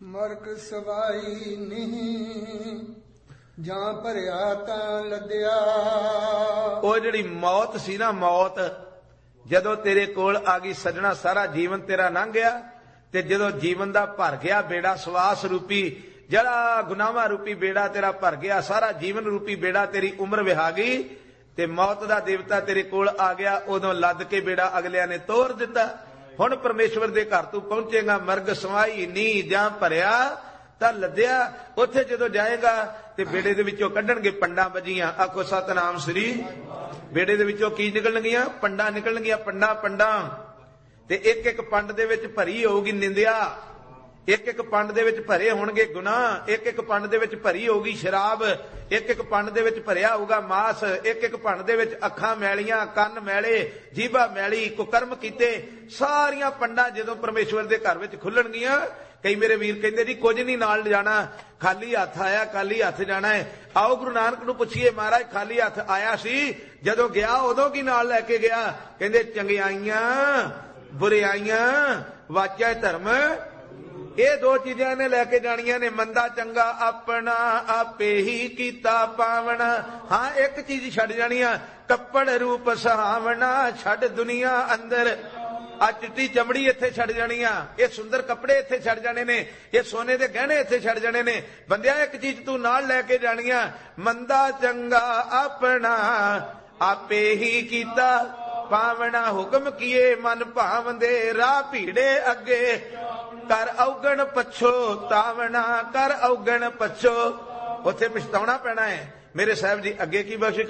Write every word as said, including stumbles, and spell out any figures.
ਮਰਗ ਸਵਾਈ ਨਹੀਂ ਜਾਂ ਭਰਿਆ ਤਾਂ ਲੱਦਿਆ। ਉਹ ਜਿਹੜੀ ਮੌਤ ਸੀ ਨਾ, ਮੌਤ ਜਦੋਂ ਤੇਰੇ ਕੋਲ ਆ ਗਈ ਸੱਜਣਾ, ਸਾਰਾ ਜੀਵਨ ਤੇਰਾ ਲੰਘ ਗਿਆ। ਤੇ ਜਦੋਂ ਜੀਵਨ ਦਾ ਭਰ ਗਿਆ ਬੇੜਾ, ਸਵਾਸ ਰੂਪੀ ਜਿਹੜਾ ਗੁਨਾਹਾਂ ਰੂਪੀ ਬੇੜਾ ਤੇਰਾ ਭਰ ਗਿਆ, ਸਾਰਾ ਜੀਵਨ ਰੂਪੀ ਬੇੜਾ ਤੇਰੀ ਉਮਰ ਵਿਹਾ ਗਈ, ਤੇ ਮੌਤ ਦਾ ਦੇਵਤਾ ਤੇਰੇ ਕੋਲ ਆ ਗਿਆ, ਉਦੋਂ ਲੱਦ ਕੇ ਬੇੜਾ ਅਗਲਿਆਂ ਨੇ ਤੋੜ ਦਿੱਤਾ। ਹੁਣ ਪਰਮੇਸ਼ਵਰ ਦੇ ਘਰ ਤੂੰ ਪਹੁੰਚੇਗਾ, ਮਰਗ ਸਵਾਈ ਨੀ ਜਾਂ ਭਰਿਆ ਤਾਂ ਲੱਦਿਆ। ਉੱਥੇ ਜਦੋਂ ਜਾਏਗਾ ਤੇ ਬੇੜੇ ਦੇ ਵਿੱਚੋਂ ਕੱਢਣਗੇ ਪੰਡਾਂ ਵੱਜੀਆਂ। ਆਖੋ ਸਤਨਾਮ ਸ੍ਰੀ। ਬੇੜੇ ਦੇ ਵਿੱਚੋਂ ਕੀ ਨਿਕਲਣਗੀਆਂ? ਪੰਡਾਂ ਨਿਕਲਣਗੀਆਂ, ਪੰਡਾਂ ਪੰਡਾਂ। ਤੇ ਇੱਕ ਇੱਕ ਪੰਡ ਦੇ ਵਿੱਚ ਭਰੀ ਹੋਊਗੀ ਨਿੰਦਿਆ, ਇੱਕ ਇੱਕ ਪੰਡ ਦੇ ਵਿੱਚ ਭਰੇ ਹੋਣਗੇ ਗੁਨਾਹ, ਇੱਕ ਇੱਕ ਪੰਡ ਦੇ ਵਿੱਚ ਭਰੀ ਹੋਊਗੀ ਸ਼ਰਾਬ, ਇੱਕ ਇੱਕ ਪੰਡ ਦੇ ਵਿੱਚ ਭਰਿਆ ਹੋਊਗਾ ਮਾਸ, ਇੱਕ ਇੱਕ ਪੰਡ ਦੇ ਵਿੱਚ ਅੱਖਾਂ ਮੈਲੀਆਂ, ਕੰਨ ਮੈਲੇ, ਜੀਭਾ ਮੈਲੀ, ਕੁਕਰਮ ਕੀਤੇ। ਸਾਰੀਆਂ ਪੰਡਾਂ ਜਦੋਂ ਪਰਮੇਸ਼ਵਰ ਦੇ ਘਰ ਵਿੱਚ ਖੁੱਲਣਗੀਆਂ। ਕਈ ਮੇਰੇ ਵੀਰ ਕਹਿੰਦੇ ਜੀ ਕੁਝ ਨਹੀਂ ਨਾਲ ਜਾਣਾ, ਖਾਲੀ ਹੱਥ ਆਇਆ, ਖਾਲੀ ਹੱਥ ਜਾਣਾ ਹੈ। ਆਓ ਗੁਰੂ ਨਾਨਕ ਨੂੰ ਪੁੱਛੀਏ, ਮਹਾਰਾਜ ਖਾਲੀ ਹੱਥ ਆਇਆ ਸੀ, ਜਦੋਂ ਗਿਆ ਉਦੋਂ ਕੀ ਨਾਲ ਲੈ ਕੇ ਗਿਆ? ਕਹਿੰਦੇ ਚੰਗਿਆਈਆਂ ਬੁਰਿਆਈਆਂ ਵਾਚਾ ਧਰਮ, ਇਹ ਦੋ ਚੀਜ਼ਾਂ ਨੇ ਲੈ ਕੇ ਜਾਣੀਆਂ ਨੇ। ਮੰਦਾ ਚੰਗਾ ਆਪਣਾ ਆਪੇ ਹੀ ਕੀਤਾ ਪਾਵਣਾ। ਹਾਂ, ਇੱਕ ਚੀਜ਼ ਛੱਡ ਜਾਣੀ ਆ, ਕੱਪੜ ਰੂਪ ਸੁਹਾਵਣਾ। ਛੱਡ ਦੁਨੀਆ ਅੰਦਰ ਆ ਚਿੱਟੀ ਚਮੜੀ ਇੱਥੇ ਛੱਡ ਜਾਣੀ ਆ, ਇਹ ਸੁੰਦਰ ਕੱਪੜੇ ਇੱਥੇ ਛੱਡ ਜਾਣੇ ਨੇ, ਇਹ ਸੋਨੇ ਦੇ ਗਹਿਣੇ ਇੱਥੇ ਛੱਡ ਜਾਣੇ ਨੇ। ਬੰਦਿਆ ਇੱਕ ਚੀਜ਼ ਤੂੰ ਨਾਲ ਲੈ ਕੇ ਜਾਣੀ ਆ, ਮੰਦਾ ਚੰਗਾ ਆਪਣਾ ਆਪੇ ਹੀ ਕੀਤਾ ਪਾਵਣਾ। ਹੁਕਮ ਕੀਏ ਮਨ ਭਾਵੰਦੇ, ਰਾਹ ਭੀੜੇ ਅੱਗੇ ਕਰ ਔਗਣ ਪਛੋ ਤਾਵਣਾ, ਕਰ ਔਗਣ ਪਛੋ। ਉੱਥੇ ਪਛਤਾਉਣਾ ਪੈਣਾ ਹੈ। ਮੇਰੇ ਸਾਹਿਬ ਜੀ ਅੱਗੇ ਕੀ ਬਖਸ਼